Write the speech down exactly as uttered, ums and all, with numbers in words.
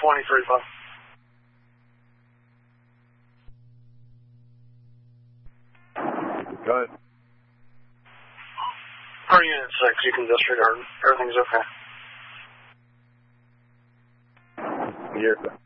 twenty-three, bud. Go ahead. Per unit six, you can disregard. Everything's okay. Here.